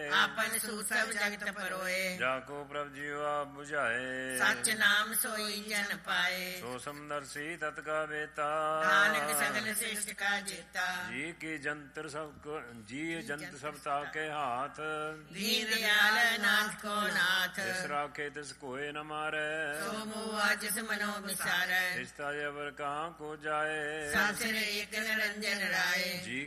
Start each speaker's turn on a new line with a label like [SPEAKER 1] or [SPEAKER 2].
[SPEAKER 1] ਆਪਨ ਸੂਤ ਸਭ ਜਗਤ ਪਰੋਏ।
[SPEAKER 2] ਜਾ ਕੋ ਪ੍ਰਭ ਜੀਉ ਆਪ ਬੁਝਾਏ,
[SPEAKER 1] ਸੱਚ ਨਾਮ ਸੋਈ ਜਨ ਪਾਏ।
[SPEAKER 2] ਸੋ ਸਮਦਰਸੀ ਤਤ ਕਾ ਬੇਤਾ,
[SPEAKER 1] ਨਾਨਕ ਸਗਲ ਸ੍ਰਿਸ਼ਟ ਕਾ ਜੇਤਾ।
[SPEAKER 2] ਜੀ ਕੀ ਜੰਤਰ ਜੀ ਜੰਤ ਸਭ ਤਾਕੇ ਹਾਥ,
[SPEAKER 1] ਦੀਨ ਦਿਆਲ ਨਾਥ ਕੋ ਨਾਥ।
[SPEAKER 2] ਜਿਸ ਰਾਖੇ ਤਿਸ ਕੋਏ ਨ ਮਾਰੈ,
[SPEAKER 1] ਸੋ ਮੂਆ ਜਿਸ ਮਨੋ ਵਿਸਾਰੈ।
[SPEAKER 2] ਤਿਸ ਤਾਜੈ ਅਵਰ ਕਹਾਂ ਕੋ ਜਾਏ,
[SPEAKER 1] ਸਾਸਰੇ ਇਕ ਨਿਰੰਜਨ ਰਾਏ।
[SPEAKER 2] ਜੀ